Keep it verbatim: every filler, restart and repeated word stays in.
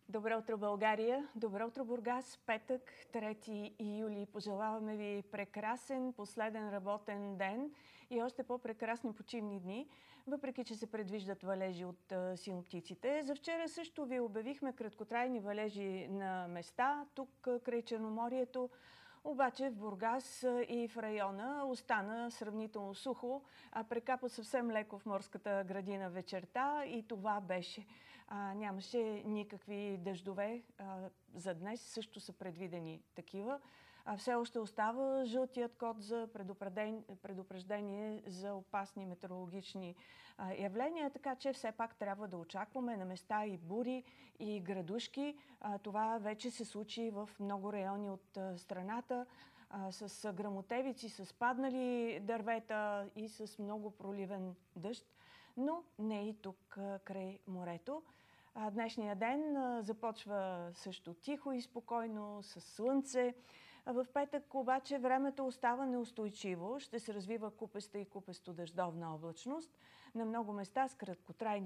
Добро утро, България! Добро утро, Бургас! Петък, трети юли. Пожелаваме ви прекрасен последен работен ден и още по-прекрасни почивни дни, въпреки че се предвиждат валежи от а, синоптиците. За вчера също ви обявихме краткотрайни валежи на места, тук а, край Черноморието. Обаче в Бургас и в района остана сравнително сухо, а прекапа съвсем леко в морската градина вечерта и това беше. А, нямаше никакви дъждове. А, за днес също са предвидени такива. А все още остава жълтият код за предупреждение за опасни метеорологични а, явления, така че все пак трябва да очакваме на места и бури, и градушки. А, това вече се случи в много райони от а, страната, а, с гръмотевици, с паднали дървета и с много проливен дъжд, но не и тук а, край морето. А, днешния ден а, започва също тихо и спокойно, с слънце. А в петък обаче времето остава неустойчиво. Ще се развива купеста и купесто дъждовна облачност. На много места с краткотрайни